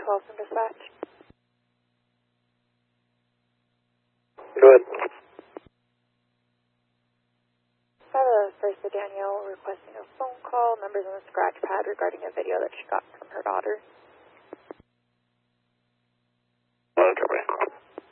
call from dispatch. Good. I have a First Danielle requesting a phone call. Numbers on the scratch pad regarding a video that she got from her daughter.